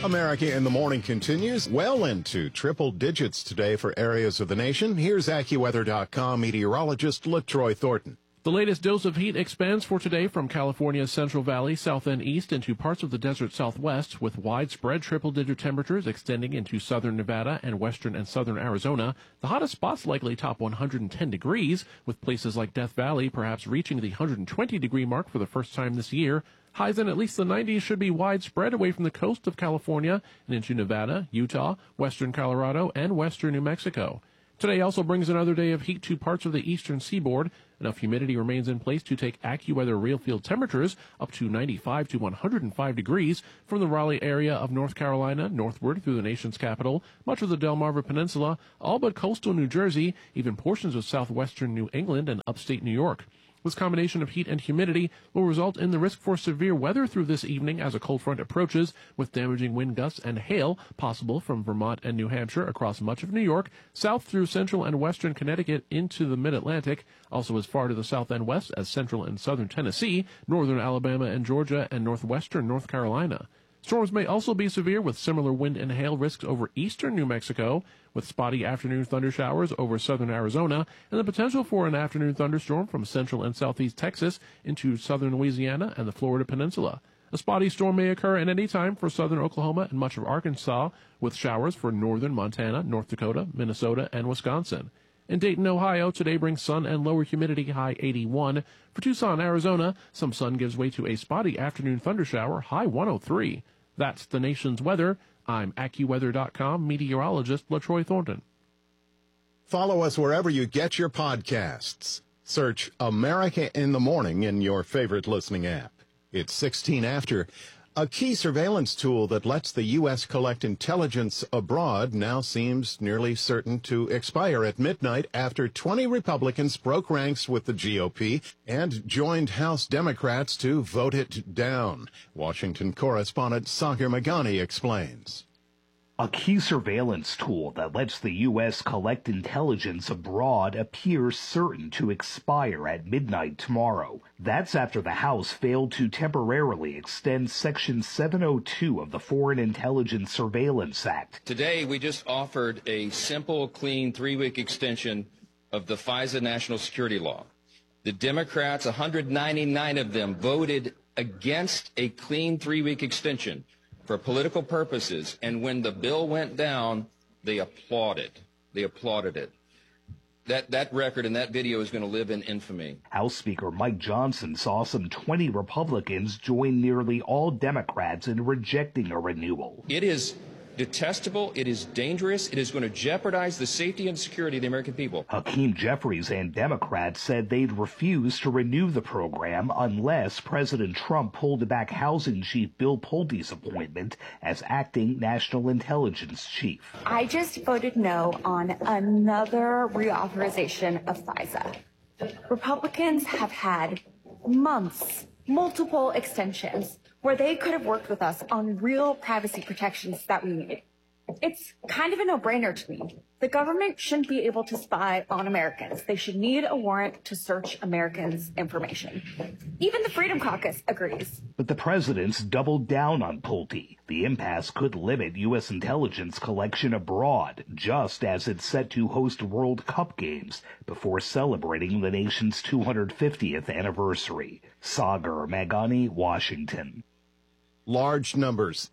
America in the Morning continues well into triple digits today for areas of the nation. Here's AccuWeather.com meteorologist LaTroy Thornton. The latest dose of heat expands for today from California's Central Valley, south and east into parts of the desert southwest, with widespread triple-digit temperatures extending into southern Nevada and western and southern Arizona. The hottest spots likely top 110 degrees, with places like Death Valley perhaps reaching the 120-degree mark for the first time this year. Highs in at least the 90s should be widespread away from the coast of California and into Nevada, Utah, western Colorado, and western New Mexico. Today also brings another day of heat to parts of the eastern seaboard. Enough humidity remains in place to take AccuWeather real field temperatures up to 95 to 105 degrees from the Raleigh area of North Carolina northward through the nation's capital, much of the Delmarva Peninsula, all but coastal New Jersey, even portions of southwestern New England and upstate New York. This combination of heat and humidity will result in the risk for severe weather through this evening as a cold front approaches, with damaging wind gusts and hail possible from Vermont and New Hampshire across much of New York, south through central and western Connecticut into the mid-Atlantic, also as far to the south and west as central and southern Tennessee, northern Alabama and Georgia, and northwestern North Carolina. Storms may also be severe with similar wind and hail risks over eastern New Mexico, with spotty afternoon thundershowers over southern Arizona, and the potential for an afternoon thunderstorm from central and southeast Texas into southern Louisiana and the Florida Peninsula. A spotty storm may occur at any time for southern Oklahoma and much of Arkansas, with showers for northern Montana, North Dakota, Minnesota, and Wisconsin. In Dayton, Ohio, today brings sun and lower humidity, high 81. For Tucson, Arizona, some sun gives way to a spotty afternoon thundershower, high 103. That's the nation's weather. I'm AccuWeather.com meteorologist LaTroy Thornton. Follow us wherever you get your podcasts. Search America in the Morning in your favorite listening app. It's 16 after. A key surveillance tool that lets the U.S. collect intelligence abroad now seems nearly certain to expire at midnight after 20 Republicans broke ranks with the GOP and joined House Democrats to vote it down. Washington correspondent Sagar Meghani explains. A key surveillance tool that lets the U.S. collect intelligence abroad appears certain to expire at midnight tomorrow. That's after the House failed to temporarily extend Section 702 of the Foreign Intelligence Surveillance Act. Today, we just offered a simple, clean 3-week extension of the FISA national security law. The Democrats, 199 of them, voted against a clean 3-week extension for political purposes, and when the bill went down, they applauded. They applauded it. That record and that video is going to live in infamy. House Speaker Mike Johnson saw some 20 Republicans join nearly all Democrats in rejecting a renewal. It is detestable. It is dangerous. It is going to jeopardize the safety and security of the American people. Hakeem Jeffries and Democrats said they'd refuse to renew the program unless President Trump pulled back Housing Chief Bill Pulte's appointment as acting National Intelligence Chief. I just voted no on another reauthorization of FISA. Republicans have had months, multiple extensions, where they could have worked with us on real privacy protections that we need. It's kind of a no-brainer to me. The government shouldn't be able to spy on Americans. They should need a warrant to search Americans' information. Even the Freedom Caucus agrees. But the president's doubled down on Pulte. The impasse could limit U.S. intelligence collection abroad, just as it's set to host World Cup games before celebrating the nation's 250th anniversary. Sagar Meghani, Washington. Large numbers,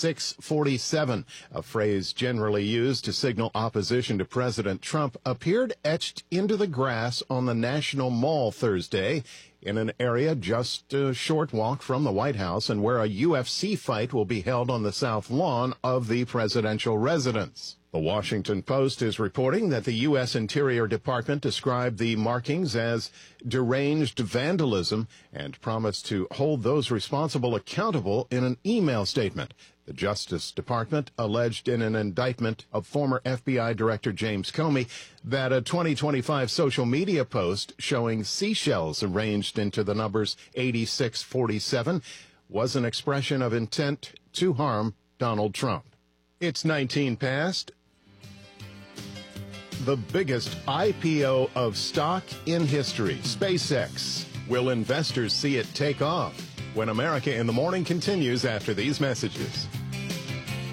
86-47, a phrase generally used to signal opposition to President Trump, appeared etched into the grass on the National Mall Thursday in an area just a short walk from the White House and where a UFC fight will be held on the south lawn of the presidential residence. The Washington Post is reporting that the U.S. Interior Department described the markings as deranged vandalism and promised to hold those responsible accountable in an email statement. The Justice Department alleged in an indictment of former FBI Director James Comey that a 2025 social media post showing seashells arranged into the numbers 8647 was an expression of intent to harm Donald Trump. It's 19 past. The biggest IPO of stock in history, SpaceX. Will investors see it take off? When America in the Morning continues after these messages.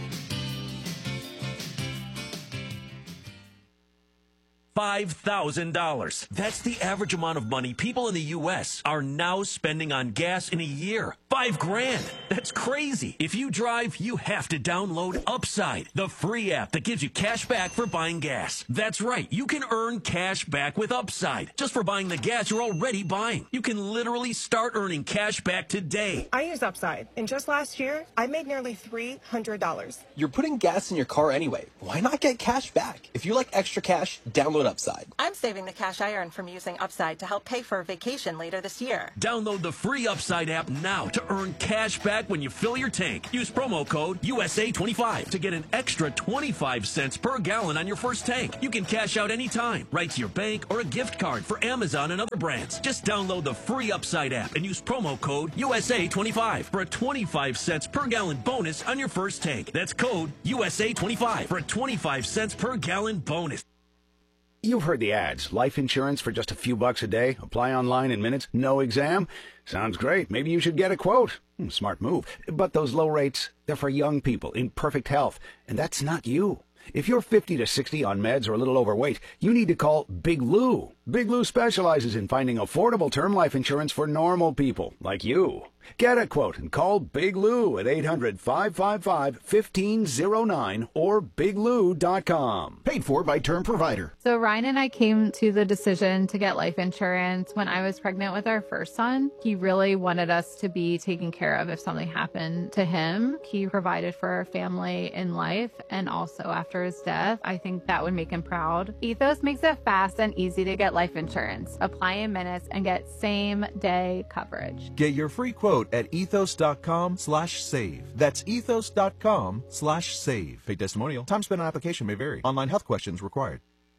$5,000. That's the average amount of money people in the U.S. are now spending on gas in a year. $5,000. That's crazy. If you drive, you have to download Upside, the free app that gives you cash back for buying gas. That's right. You can earn cash back with Upside just for buying the gas you're already buying. You can literally start earning cash back today. I use Upside, and just last year, I made nearly $300. You're putting gas in your car anyway. Why not get cash back? If you like extra cash, download Upside. I'm saving the cash I earned from using Upside to help pay for a vacation later this year. Download the free Upside app now to earn cash back when you fill your tank. Use promo code USA25 to get an extra 25 cents per gallon on your first tank. You can cash out anytime, right to your bank or a gift card for Amazon and other brands. Just download the free Upside app and use promo code USA25 for a 25 cents per gallon bonus on your first tank. That's code USA25 for a 25 cents per gallon bonus. You've heard the ads. Life insurance for just a few bucks a day. Apply online in minutes. No exam. Sounds great. Maybe you should get a quote. Smart move. But those low rates, they're for young people in perfect health. And that's not you. If you're 50 to 60 on meds or a little overweight, you need to call Big Lou. Big Lou specializes in finding affordable term life insurance for normal people like you. Get a quote and call Big Lou at 800-555-1509 or biglou.com. Paid for by Term Provider. So Ryan and I came to the decision to get life insurance when I was pregnant with our first son. He really wanted us to be taken care of if something happened to him. He provided for our family in life and also after his death. I think that would make him proud. Ethos makes it fast and easy to get life insurance. Apply in minutes and get same-day coverage. Get your free quote at ethos.com/save. That's ethos.com/save. Paid testimonial. Time spent on application may vary. Online health questions required.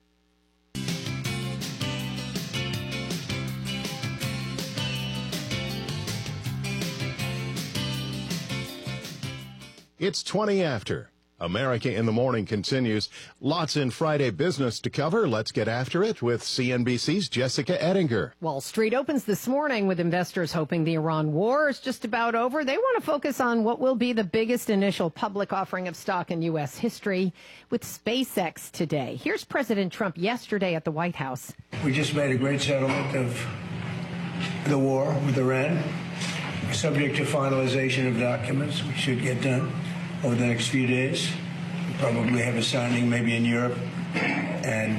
It's 20 after. America in the Morning continues. Lots in Friday business to cover. Let's get after it with CNBC's Jessica Ettinger. Wall Street opens this morning with investors hoping the Iran war is just about over. They want to focus on what will be the biggest initial public offering of stock in U.S. history with SpaceX today. Here's President Trump yesterday at the White House. We just made a great settlement of the war with Iran, subject to finalization of documents. We should get done over the next few days. We'll probably have a signing maybe in Europe. And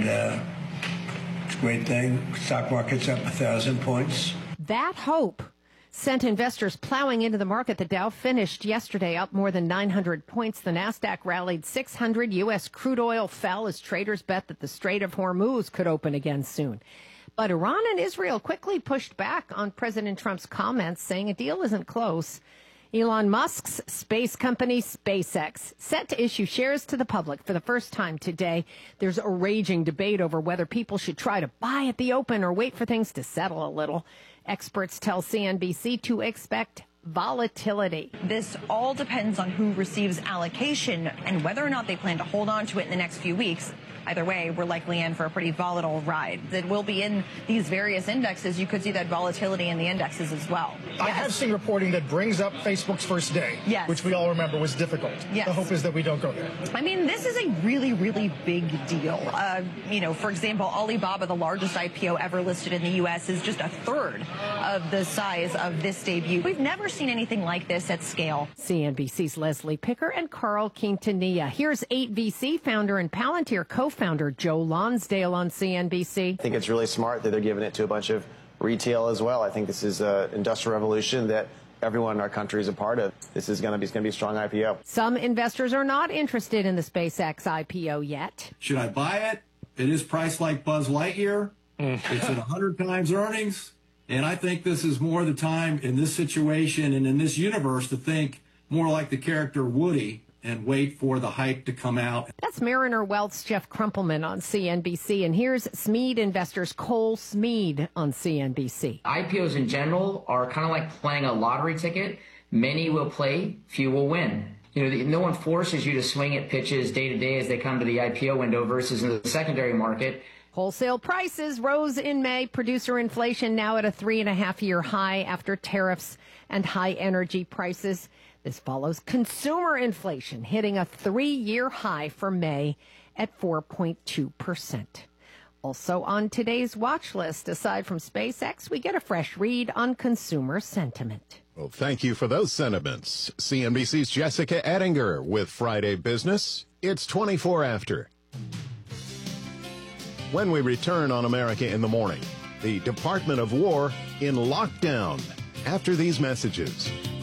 it's a great thing. Stock market's up 1,000 points. That hope sent investors plowing into the market. The Dow finished yesterday up more than 900 points. The Nasdaq rallied 600. U.S. crude oil fell as traders bet that the Strait of Hormuz could open again soon. But Iran and Israel quickly pushed back on President Trump's comments, saying a deal isn't close. Elon Musk's space company, SpaceX, set to issue shares to the public for the first time today. There's a raging debate over whether people should try to buy at the open or wait for things to settle a little. Experts tell CNBC to expect volatility. This all depends on who receives allocation and whether or not they plan to hold on to it in the next few weeks. Either way, we're likely in for a pretty volatile ride. That will be in these various indexes. You could see that volatility in the indexes as well. I have seen reporting that brings up Facebook's first day, which we all remember was difficult. The hope is that we don't go there. I mean, this is a really, really big deal. You know, for example, Alibaba, the largest IPO ever listed in the U.S., is just a third of the size of this debut. We've never seen anything like this at scale. CNBC's Leslie Picker and Carl Quintanilla. Here's 8VC founder and Palantir co-founder Joe Lonsdale on CNBC. I think it's really smart that they're giving it to a bunch of retail as well. I think this is an industrial revolution that everyone in our country is a part of. This is going to be a strong IPO. Some investors are not interested in the SpaceX IPO yet. Should I buy it? It is priced like Buzz Lightyear. It's at 100 times earnings. And I think this is more the time in this situation and in this universe to think more like the character Woody and wait for the hype to come out. That's Mariner Wealth's Jeff Crumpleman on CNBC. And here's Smead Investors' Cole Smead on CNBC. IPOs in general are kind of like playing a lottery ticket. Many will play, few will win. You know, no one forces you to swing at pitches day to day as they come to the IPO window versus in the secondary market. Wholesale prices rose in May. Producer inflation now at a 3.5-year high after tariffs and high energy prices. This follows consumer inflation hitting a 3-year high for May at 4.2%. Also on today's watch list, aside from SpaceX, we get a fresh read on consumer sentiment. Well, thank you for those sentiments. CNBC's Jessica Ettinger with Friday Business. It's 24 after. When we return on America in the Morning, the Department of War in lockdown. After these messages.